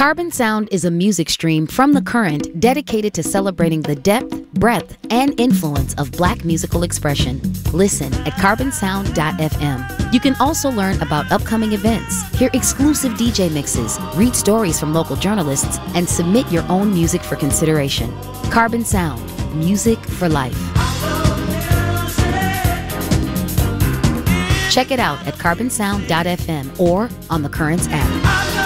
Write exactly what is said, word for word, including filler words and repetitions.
Carbon Sound is a music stream from The Current dedicated to celebrating the depth, breadth, and influence of Black musical expression. Listen at carbon sound dot f m. You can also learn about upcoming events, hear exclusive D J mixes, read stories from local journalists, and submit your own music for consideration. Carbon Sound, music for life. Check it out at carbon sound dot f m or on the Currents app.